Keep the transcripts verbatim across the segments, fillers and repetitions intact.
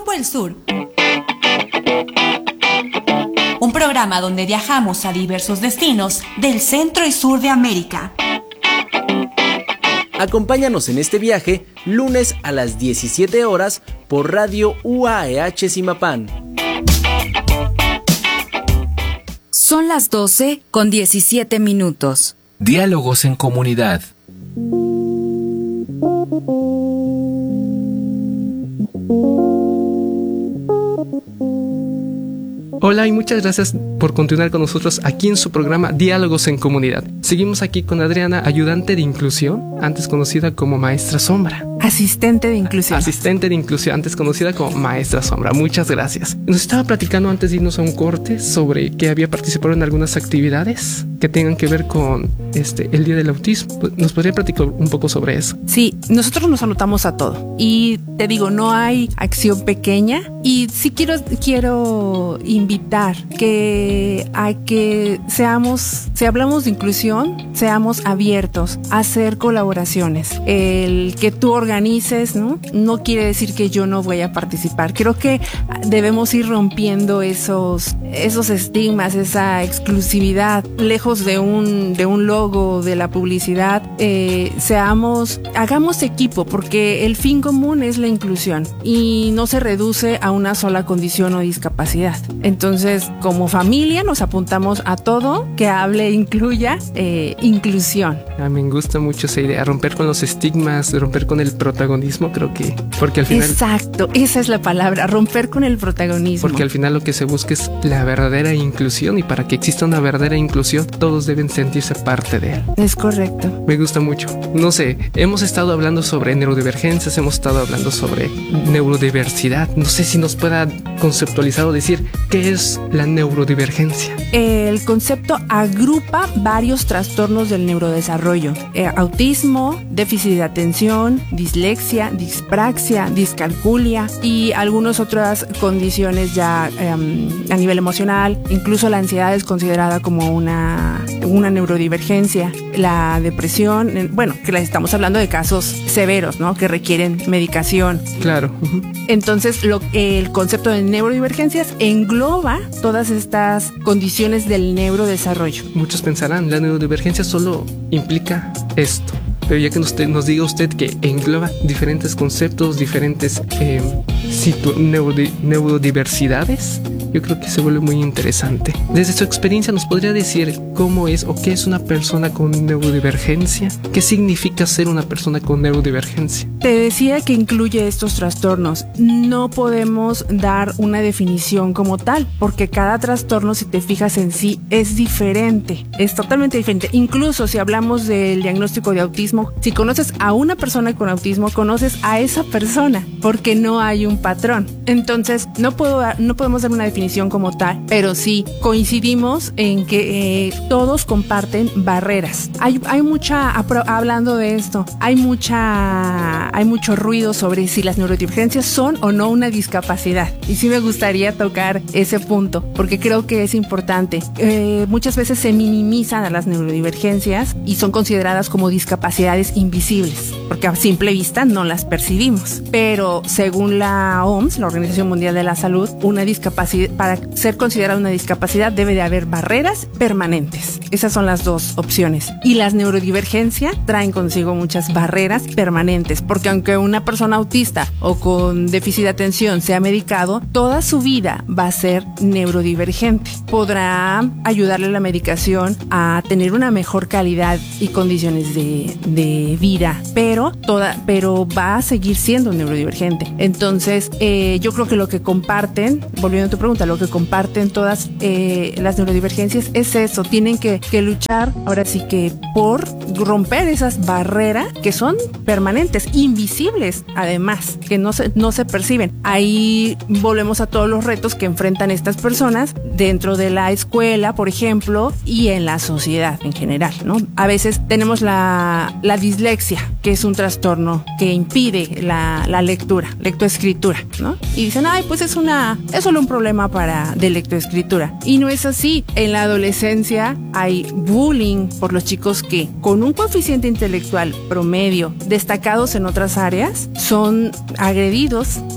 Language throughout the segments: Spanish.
Rumbo al Sur. Un programa donde viajamos a diversos destinos del centro y sur de América. Acompáñanos en este viaje lunes a las diecisiete horas por Radio U A E H Zimapán. Son las doce con diecisiete minutos. Diálogos en comunidad. Hola y muchas gracias por continuar con nosotros aquí en su programa Diálogos en Comunidad. Seguimos aquí con Adriana, ayudante de inclusión, antes conocida como Maestra Sombra. Asistente de inclusión. Asistente de inclusión, antes conocida como Maestra Sombra. Muchas gracias. Nos estaba platicando antes de irnos a un corte sobre que había participado en algunas actividades que tengan que ver con este el Día del Autismo. ¿Nos podría platicar un poco sobre eso? Sí, nosotros nos anotamos a todo. Y te digo, no hay acción pequeña. Y sí quiero, quiero invitar que a que seamos, si hablamos de inclusión, seamos abiertos a hacer colaboraciones. El que tú organices, ¿no? No quiere decir que yo no voy a participar. Creo que debemos ir rompiendo esos, esos estigmas, esa exclusividad, lejos de un, de un logo, de la publicidad. Eh, seamos, hagamos equipo, porque el fin común es la inclusión y no se reduce a una sola condición o discapacidad. Entonces, como familia nos apuntamos a todo que hable, incluya eh, inclusión. A mí me gusta mucho esa idea, romper con los estigmas, romper con el protagonismo, creo que, porque al final... Exacto, esa es la palabra, romper con el protagonismo. Porque al final lo que se busca es la verdadera inclusión, y para que exista una verdadera inclusión, todos deben sentirse parte de él. Es correcto. Me gusta mucho. No sé, hemos estado hablando sobre neurodivergencias, hemos estado hablando sobre neurodiversidad. No sé si nos pueda conceptualizar o decir qué es la neurodivergencia. El concepto agrupa varios trastornos del neurodesarrollo: eh, autismo, déficit de atención, dislexia, dispraxia, discalculia y algunas otras condiciones ya eh, a nivel emocional. Incluso la ansiedad es considerada como una, una neurodivergencia. La depresión, eh, bueno, que la estamos hablando de casos severos, ¿no? Que requieren medicación. Claro. Uh-huh. Entonces, lo, el concepto de neurodivergencias engloba todas estas condiciones del neurodesarrollo. Muchos pensarán, la neurodivergencia solo implica esto. Pero ya que usted, nos diga usted que engloba diferentes conceptos, diferentes eh, situ- neurodi- neurodiversidades, yo creo que se vuelve muy interesante. Desde su experiencia, ¿nos podría decir cómo es o qué es una persona con neurodivergencia? ¿Qué significa ser una persona con neurodivergencia? Te decía que incluye estos trastornos. No podemos dar una definición como tal, porque cada trastorno, si te fijas en sí, es diferente. Es totalmente diferente. Incluso si hablamos del diagnóstico de autismo, si conoces a una persona con autismo, conoces a esa persona, porque no hay un patrón. Entonces, no puedo dar, no podemos dar una definición como tal, pero sí coincidimos en que eh, todos comparten barreras. Hay, hay mucha, hablando de esto, hay mucha, hay mucho ruido sobre si las neurodivergencias son o no una discapacidad. Y sí me gustaría tocar ese punto, porque creo que es importante. Eh, muchas veces se minimizan a las neurodivergencias y son consideradas como discapacidades invisibles, porque a simple vista no las percibimos. Pero según la O M S, la Organización Mundial de la Salud, una discapacidad, para ser considerada una discapacidad debe de haber barreras permanentes. Esas son las dos opciones. Y las neurodivergencias traen consigo muchas barreras permanentes, porque aunque una persona autista o con déficit de atención sea medicado, toda su vida va a ser neurodivergente. Podrá ayudarle la medicación a tener una mejor calidad y condiciones de, de vida, pero toda, pero va a seguir siendo neurodivergente. Entonces, eh, yo creo que lo que comparten, volviendo a tu pregunta, lo que comparten todas eh, las neurodivergencias es eso. Tienen que, que luchar, ahora sí que por romper esas barreras que son permanentes, invisibles, además, que no se, no se perciben. Ahí volvemos a todos los retos que enfrentan estas personas dentro de la escuela, por ejemplo, y en la sociedad en general, ¿no? A veces tenemos la, la dislexia, que es un trastorno que impide la, la lectura, lectoescritura, ¿no? Y dicen, ay, pues es una, es solo un problema para, de lectoescritura. Y no es así. En la adolescencia hay bullying por los chicos que, con un coeficiente intelectual promedio, destacados en otras áreas, son agredidos por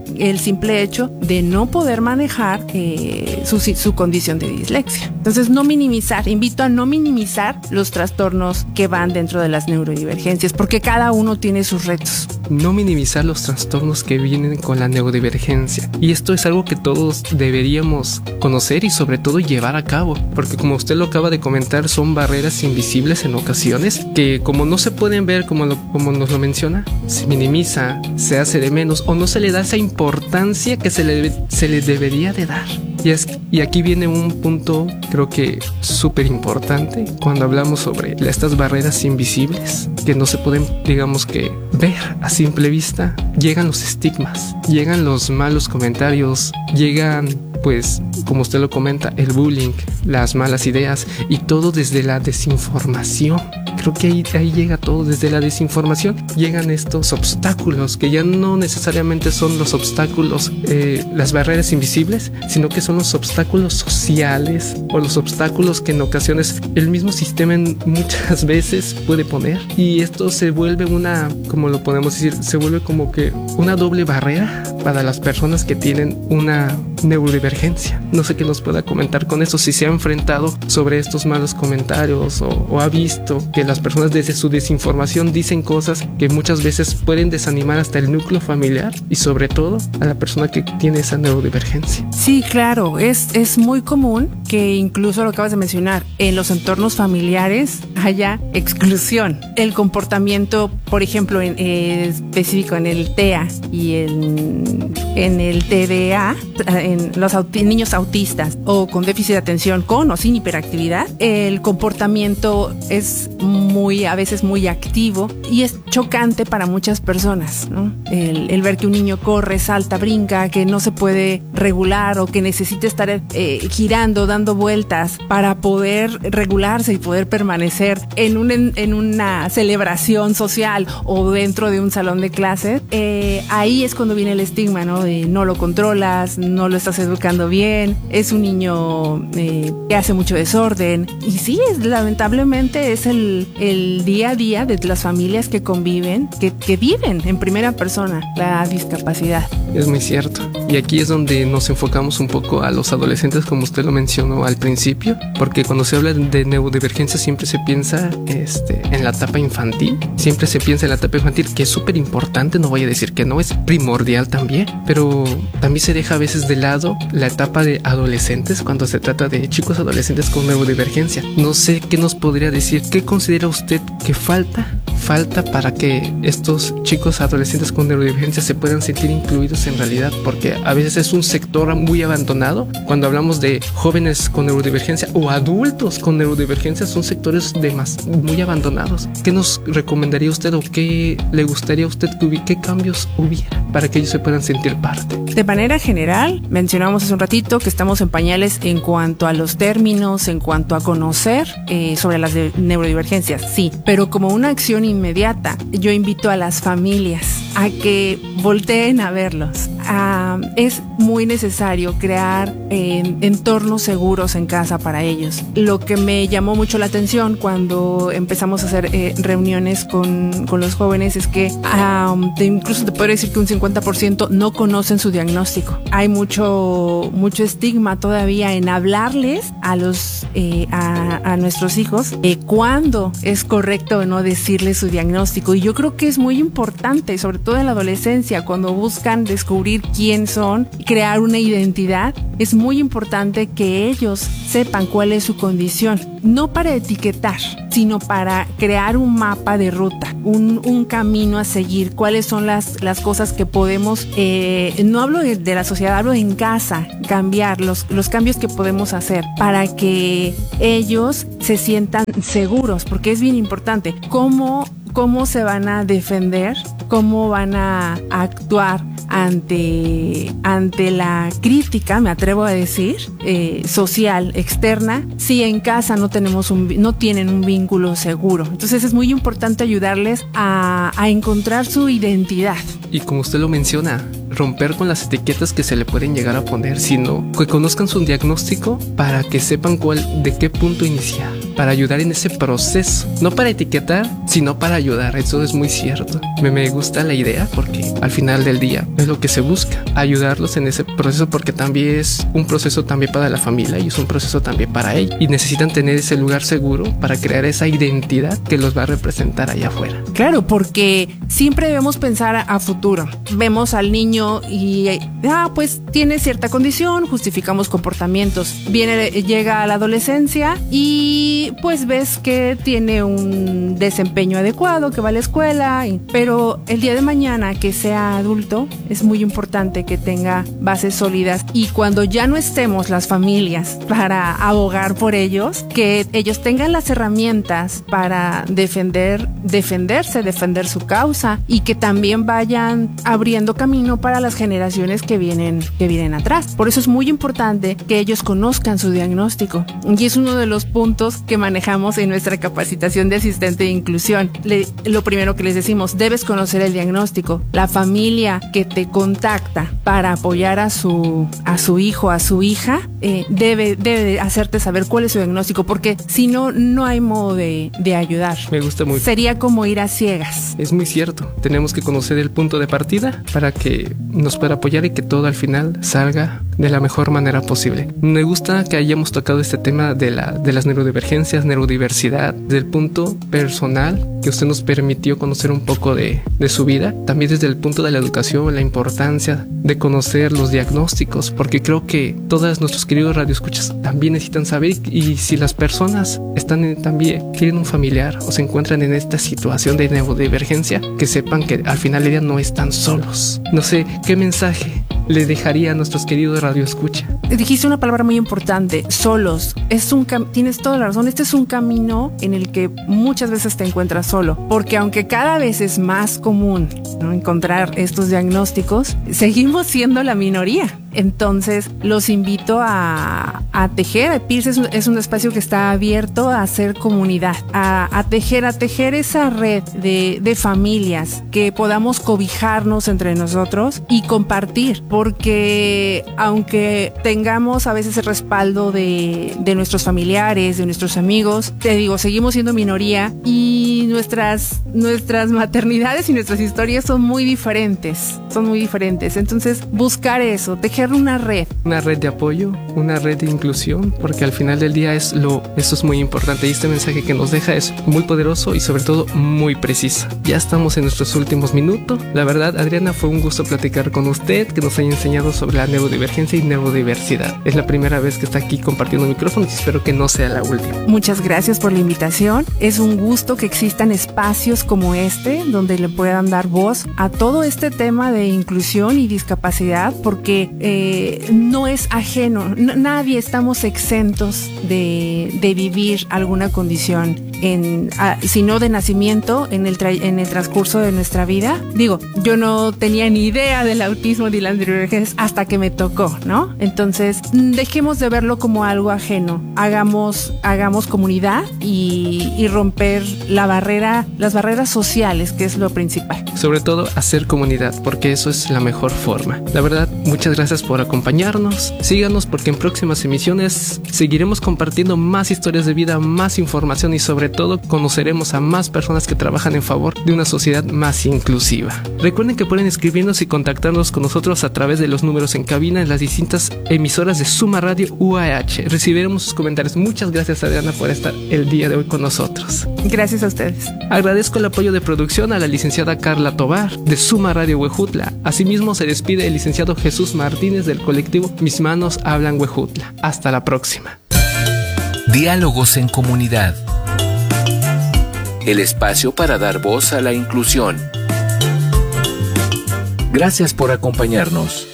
el simple hecho de no poder manejar eh, su, su condición de dislexia. Entonces, no minimizar, invito a no minimizar los trastornos que van dentro de las neurodivergencias, porque cada uno tiene sus retos. No minimizar los trastornos que vienen con la neurodivergencia. Y esto es algo que todos deberíamos conocer y sobre todo llevar a cabo, porque como usted lo acaba de comentar, son barreras invisibles en ocasiones que, como no se pueden ver, como, lo, como nos lo menciona, se minimiza, se hace de menos o no se le da esa importancia que se le, se le debería de dar. Y, es, y aquí viene un punto, creo que súper importante, cuando hablamos sobre estas barreras invisibles que no se pueden, digamos que, ver a simple vista. Llegan los estigmas, llegan los malos comentarios, llegan, pues, como usted lo comenta, el bullying, las malas ideas y todo desde la desinformación. Creo que ahí, ahí llega todo, desde la desinformación llegan estos obstáculos que ya no necesariamente son los obstáculos, eh, las barreras invisibles, sino que son los obstáculos sociales o los obstáculos que en ocasiones el mismo sistema en muchas veces puede poner, y esto se vuelve una, como lo podemos decir, se vuelve como que una doble barrera para las personas que tienen una neurodivergencia. No sé qué nos pueda comentar con eso, si se ha enfrentado sobre estos malos comentarios o, o ha visto que las personas desde su desinformación dicen cosas que muchas veces pueden desanimar hasta el núcleo familiar y sobre todo a la persona que tiene esa neurodivergencia. Sí, claro, es, es muy común que incluso lo acabas de mencionar, en los entornos familiares haya exclusión. El comportamiento, por ejemplo, en, eh, específico en el T E A y en, en el T D A, en los auti- niños autistas o con déficit de atención con o sin hiperactividad, el comportamiento es muy, a veces muy activo y es chocante para muchas personas, ¿no? El, el ver que un niño corre, salta, brinca, que no se puede regular o que necesita estar eh, girando, dando vueltas para poder regularse y poder permanecer en, un, en, en una celebración social o dentro de un salón de clases, eh, ahí es cuando viene el estigma, ¿no? De no lo controlas, no lo estás educando bien, es un niño eh, que hace mucho desorden. Y sí, es, lamentablemente es el, el día a día de las familias que conviven, que, que viven en primera persona la discapacidad. Es muy cierto. Y aquí es donde nos enfocamos un poco a los adolescentes, como usted lo mencionó al principio, porque cuando se habla de neurodivergencia siempre se piensa este, en la etapa infantil, siempre se piensa en la etapa infantil, que es súper importante, no voy a decir que no, es primordial también, pero también se deja a veces de lado la etapa de adolescentes cuando se trata de chicos adolescentes con neurodivergencia. No sé qué nos podría decir, qué considera usted que falta, falta para que estos chicos adolescentes con neurodivergencia se puedan sentir incluidos en realidad, porque a veces es un sector muy abandonado. Cuando hablamos de jóvenes con neurodivergencia o adultos con neurodivergencia, son sectores de más, muy abandonados. ¿Qué nos recomendaría usted o qué le gustaría a usted que hubiera, qué cambios hubiera para que ellos se puedan sentir parte? De manera general, mencionábamos hace un ratito que estamos en pañales en cuanto a los términos, en cuanto a conocer eh, sobre las de neurodivergencias, sí, pero como una acción inmediata, yo invito a las familias a que volteen a verlos. Uh, es muy necesario crear eh, entornos seguros en casa para ellos. Lo que me llamó mucho la atención cuando empezamos a hacer eh, reuniones con, con los jóvenes es que um, te, incluso te podría decir que un cincuenta por ciento no conocen su diagnóstico. Hay mucho, mucho estigma todavía en hablarles a, los, eh, a, a nuestros hijos eh, cuándo es correcto o no decirles su diagnóstico. Y yo creo que es muy importante, sobre todo en la adolescencia, cuando buscan descubrir quién son, crear una identidad, es muy importante que ellos sepan cuál es su condición, no para etiquetar, sino para crear un mapa de ruta, un, un camino a seguir, cuáles son las, las cosas que podemos, eh, no hablo de, de la sociedad, hablo en casa, cambiar, los, los cambios que podemos hacer para que ellos se sientan seguros, porque es bien importante cómo cómo se van a defender, cómo van a actuar ante, ante la crítica, me atrevo a decir, eh, social, externa, si en casa no tenemos un, no tienen un vínculo seguro. Entonces es muy importante ayudarles a, a encontrar su identidad. Y como usted lo menciona, romper con las etiquetas que se le pueden llegar a poner, sino que conozcan su diagnóstico para que sepan cuál, de qué punto iniciar, para ayudar en ese proceso, no para etiquetar, sino para ayudar. Eso es muy cierto. Me, me gusta la idea porque al final del día es lo que se busca, ayudarlos en ese proceso, porque también es un proceso también para la familia y es un proceso también para ellos, y necesitan tener ese lugar seguro para crear esa identidad que los va a representar allá afuera. Claro, porque siempre debemos pensar a, a futuro. Vemos al niño y ah, pues tiene cierta condición, justificamos comportamientos. Viene, llega a la adolescencia y pues ves que tiene un desempeño adecuado, que va a la escuela, y, pero el día de mañana que sea adulto es muy importante que tenga bases sólidas, y cuando ya no estemos las familias para abogar por ellos, que ellos tengan las herramientas para defender, defenderse, defender su causa, y que también vayan abriendo camino para las generaciones que vienen, que vienen atrás. Por eso es muy importante que ellos conozcan su diagnóstico, y es uno de los puntos que manejamos en nuestra capacitación de asistente de inclusión. Le, lo primero que les decimos, debes conocer el diagnóstico. La familia que te contacta para apoyar a su, a su hijo, a su hija, eh, debe, debe hacerte saber cuál es su diagnóstico, porque si no, no hay modo de, de ayudar. Me gusta mucho. Sería como ir a ciegas. Es muy cierto. Tenemos que conocer el punto de partida para que nos pueda apoyar y que todo al final salga de la mejor manera posible. Me gusta que hayamos tocado este tema de, la, de las neurodivergencias, neurodiversidad, del punto personal que usted nos permitió conocer un poco de, de su vida, también desde el punto de la educación, la importancia de conocer los diagnósticos, porque creo que todos nuestros queridos radioescuchas también necesitan saber, y, y si las personas están en, también quieren un familiar o se encuentran en esta situación de neurodivergencia, que sepan que al final del día no están solos. No sé, ¿qué mensaje le dejaría a nuestros queridos radioescucha? Dijiste una palabra muy importante, solos. Es un cam- tienes toda la razón. Este es un camino en el que muchas veces te encuentras solo, porque aunque cada vez es más común, ¿no?, encontrar estos diagnósticos, seguimos siendo la minoría. Entonces los invito a, a tejer. Pierce es un, es un espacio que está abierto a hacer comunidad, a, a tejer, a tejer esa red de, de familias, que podamos cobijarnos entre nosotros y compartir, porque aunque tengamos a veces el respaldo de, de nuestros familiares, de nuestros amigos, te digo, seguimos siendo minoría, y nuestras, nuestras maternidades y nuestras historias son muy diferentes, son muy diferentes. Entonces buscar eso, tejer una red. Una red de apoyo, una red de inclusión, porque al final del día es lo, esto es muy importante, y este mensaje que nos deja es muy poderoso y sobre todo muy preciso. Ya estamos en nuestros últimos minutos. La verdad, Adriana, fue un gusto platicar con usted, que nos haya enseñado sobre la neurodivergencia y neurodiversidad. Es la primera vez que está aquí compartiendo micrófonos y espero que no sea la última. Muchas gracias por la invitación. Es un gusto que existan espacios como este, donde le puedan dar voz a todo este tema de inclusión y discapacidad, porque eh, no es ajeno. N- nadie estamos exentos de, de vivir alguna condición, en, a, si no de nacimiento, en el, tra- en el transcurso de nuestra vida. Digo, yo no tenía ni idea del autismo ni las neurodivergencias hasta que me tocó, ¿no? Entonces, dejemos de verlo como algo ajeno. Hagamos, hagamos comunidad y, y romper la barrera, las barreras sociales, que es lo principal. Sobre todo, hacer comunidad, porque eso es la mejor forma. La verdad, muchas gracias por acompañarnos. Síganos, porque en próximas emisiones seguiremos compartiendo más historias de vida, más información, y sobre todo conoceremos a más personas que trabajan en favor de una sociedad más inclusiva. Recuerden que pueden escribirnos y contactarnos con nosotros a través de los números en cabina en las distintas emisoras de Suma Radio U A H. Recibiremos sus comentarios. Muchas gracias, Adriana, por estar el día de hoy con nosotros. Gracias a ustedes. Agradezco el apoyo de producción a la licenciada Carla Tobar de Suma Radio Huejutla. Asimismo, se despide el licenciado Jesús Martínez del colectivo Mis Manos Hablan Huejutla. Hasta la próxima. Diálogos en comunidad. El espacio para dar voz a la inclusión. Gracias por acompañarnos.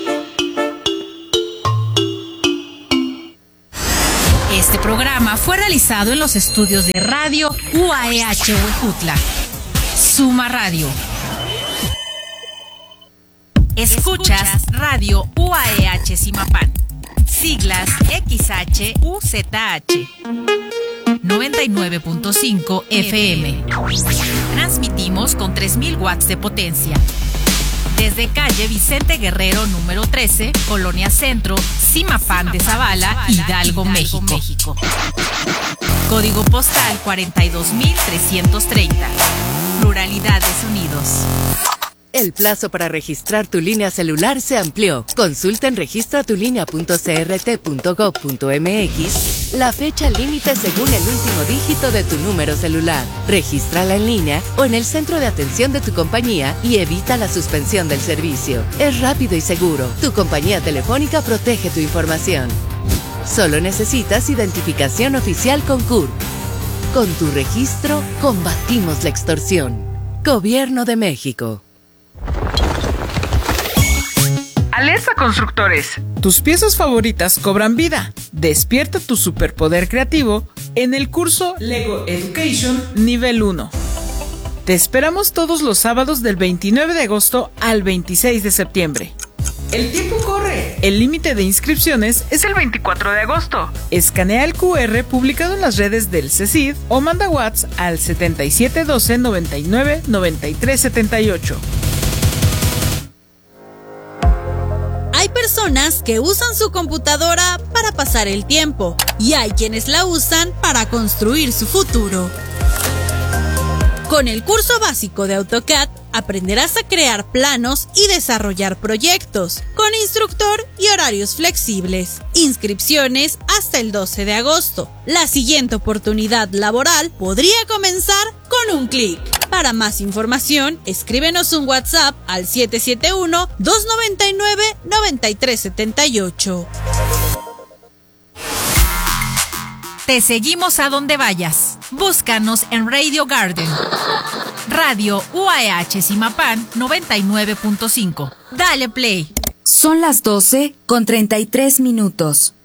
Este programa fue realizado en los estudios de Radio U A E H Huejutla. Suma Radio. Escuchas Radio U A E H Zimapán. Siglas X H U Z H. noventa y nueve punto cinco F M. Transmitimos con tres mil watts de potencia. Desde calle Vicente Guerrero número trece, Colonia Centro, Zimapán de Zavala, Hidalgo, México. Código postal cuarenta y dos mil trescientos treinta. Pluralidades Unidos. El plazo para registrar tu línea celular se amplió. Consulta en registratulínea punto c r t punto gov punto m x la fecha límite según el último dígito de tu número celular. Regístrala en línea o en el centro de atención de tu compañía y evita la suspensión del servicio. Es rápido y seguro. Tu compañía telefónica protege tu información. Solo necesitas identificación oficial con C U R P. Con tu registro, combatimos la extorsión. Gobierno de México. Alesa Constructores. Tus piezas favoritas cobran vida. Despierta tu superpoder creativo en el curso Lego Education Nivel uno. Te esperamos todos los sábados del veintinueve de agosto al veintiséis de septiembre. El tiempo corre. El límite de inscripciones es el veinticuatro de agosto. Escanea el cu erre publicado en las redes del CECID o manda WhatsApp al setenta y siete doce noventa y nueve noventa y tres setenta y ocho. Hay personas que usan su computadora para pasar el tiempo y hay quienes la usan para construir su futuro. Con el curso básico de AutoCAD aprenderás a crear planos y desarrollar proyectos, con instructor y horarios flexibles. Inscripciones hasta el doce de agosto. La siguiente oportunidad laboral podría comenzar con un clic. Para más información, escríbenos un WhatsApp al siete siete uno, dos nueve nueve, nueve tres siete ocho. Te seguimos a donde vayas. Búscanos en Radio Garden. Radio U A E H Zimapán noventa y nueve punto cinco. Dale play. Son las doce con treinta y tres minutos.